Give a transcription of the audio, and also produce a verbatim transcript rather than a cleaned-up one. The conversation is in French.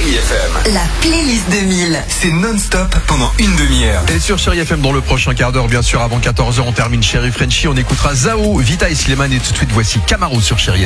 Chérie F M. La playlist deux mille. C'est non-stop pendant une demi-heure. Et sur Chérie F M, dans le prochain quart d'heure, bien sûr, avant quatorze heures, on termine Chérie Frenchy. On écoutera Zao, Vita et Slimane. Et tout de suite, voici Camaro sur Chérie F M.